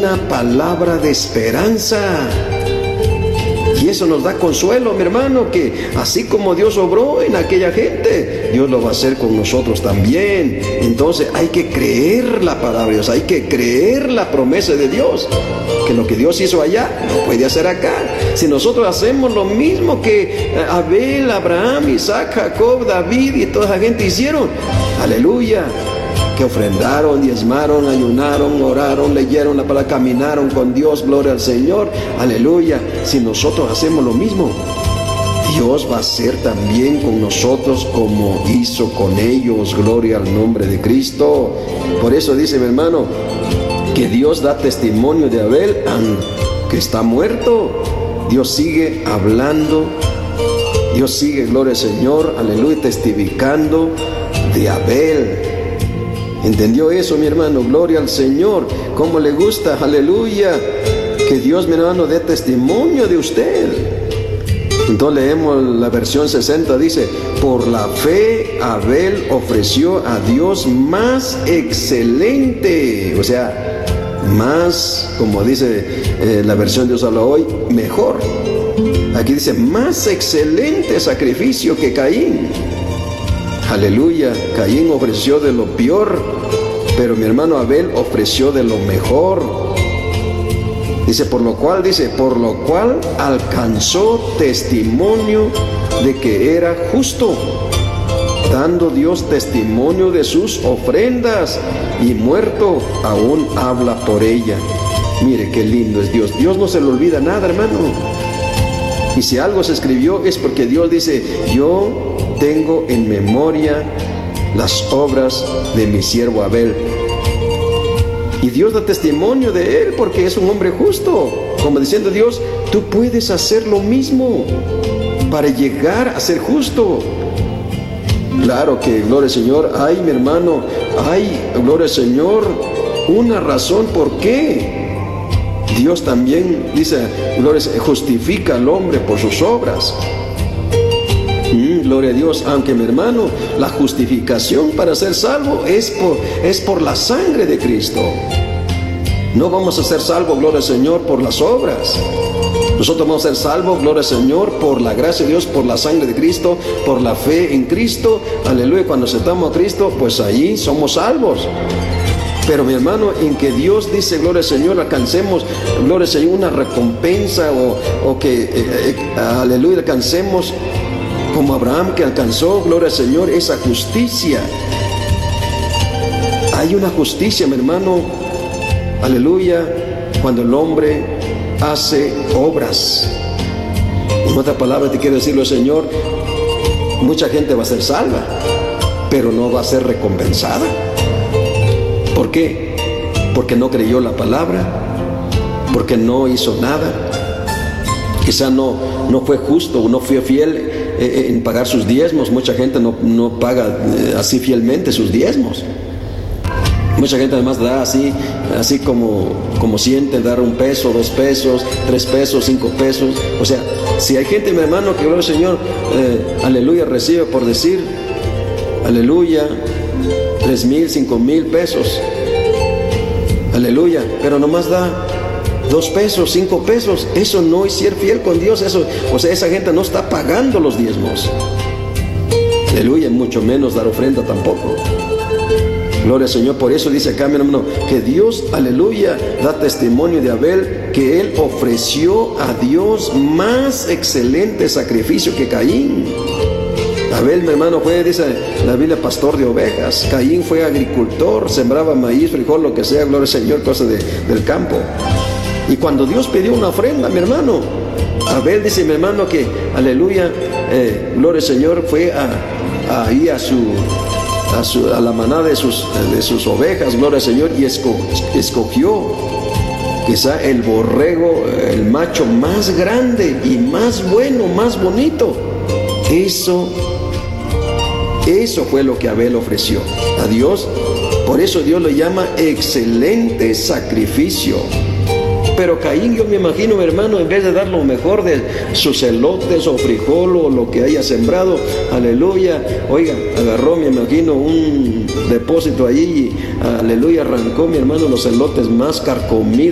una palabra de esperanza. Y eso nos da consuelo, mi hermano, que así como Dios obró en aquella gente, Dios lo va a hacer con nosotros también. Entonces hay que creer la palabra de Dios, hay que creer la promesa de Dios, que lo que Dios hizo allá lo puede hacer acá. Si nosotros hacemos lo mismo que Abel, Abraham, Isaac, Jacob, David y toda la gente hicieron, aleluya, que ofrendaron, diezmaron, ayunaron, oraron, leyeron la palabra, caminaron con Dios, gloria al Señor, aleluya. Si nosotros hacemos lo mismo, Dios va a hacer también con nosotros como hizo con ellos, gloria al nombre de Cristo. Por eso dice mi hermano, que Dios da testimonio de Abel, aunque está muerto. Dios sigue hablando, Dios sigue, gloria al Señor, aleluya, testificando de Abel. ¿Entendió eso, mi hermano? Gloria al Señor. ¿Cómo le gusta? Aleluya. Que Dios, mi hermano, dé testimonio de usted. Entonces leemos la versión 60, dice: por la fe Abel ofreció a Dios más excelente. O sea, más, como dice la versión de Dios habla hoy, mejor. Aquí dice, más excelente sacrificio que Caín. Aleluya, Caín ofreció de lo peor, pero mi hermano Abel ofreció de lo mejor. Dice, por lo cual alcanzó testimonio de que era justo, dando Dios testimonio de sus ofrendas, y muerto aún habla por ella. Mire qué lindo es Dios. Dios no se le olvida nada, hermano. Y si algo se escribió es porque Dios dice, yo tengo en memoria las obras de mi siervo Abel. Y Dios da testimonio de él porque es un hombre justo. Como diciendo Dios, tú puedes hacer lo mismo para llegar a ser justo. Claro que, gloria al Señor, hay, mi hermano, hay, gloria al Señor, una razón por qué Dios también dice, gloria, justifica al hombre por sus obras. Gloria a Dios, aunque mi hermano, la justificación para ser salvo es por la sangre de Cristo. No vamos a ser salvos, gloria al Señor, por las obras. Nosotros vamos a ser salvos, gloria al Señor, por la gracia de Dios, por la sangre de Cristo, por la fe en Cristo. Aleluya, cuando aceptamos a Cristo, pues ahí somos salvos. Pero mi hermano, en que Dios dice, gloria al Señor, alcancemos, gloria al Señor, una recompensa o que, aleluya, alcancemos como Abraham, que alcanzó, gloria al Señor, esa justicia. Hay una justicia, mi hermano, aleluya, cuando el hombre hace obras. En otra palabra te quiero decirlo, Señor, mucha gente va a ser salva, pero no va a ser recompensada. ¿Por qué? Porque no creyó la palabra, porque no hizo nada. Quizá no fue justo, no fue fiel en pagar sus diezmos. Mucha gente no paga así fielmente sus diezmos. Mucha gente además da así como siente, dar 1 peso, 2 pesos, 3 pesos, 5 pesos. O sea, si hay gente, mi hermano, que gloria al Señor, aleluya, recibe por decir, aleluya, 3,000, 5,000 pesos, aleluya, pero nomás da 2 pesos, 5 pesos, eso no es ser fiel con Dios. Eso, o sea, esa gente no está pagando los diezmos, aleluya, mucho menos dar ofrenda tampoco. Gloria al Señor. Por eso dice acá, mi hermano, que Dios, aleluya, da testimonio de Abel, que él ofreció a Dios más excelente sacrificio que Caín. Abel, mi hermano, fue, dice la Biblia, pastor de ovejas. Caín fue agricultor, sembraba maíz, frijol, lo que sea, gloria al Señor, cosas del campo. Y cuando Dios pidió una ofrenda, mi hermano, Abel dice, mi hermano, que, aleluya, gloria al Señor, fue ahí a la manada de sus ovejas, gloria al Señor, y escogió quizá el borrego, el macho más grande y más bueno, más bonito. Eso fue lo que Abel ofreció a Dios. Por eso Dios lo llama excelente sacrificio. Pero Caín, yo me imagino, mi hermano, en vez de dar lo mejor de sus elotes o frijol o lo que haya sembrado, aleluya, oiga, agarró, me imagino, un depósito allí y, aleluya, arrancó, mi hermano, los elotes más carcomidos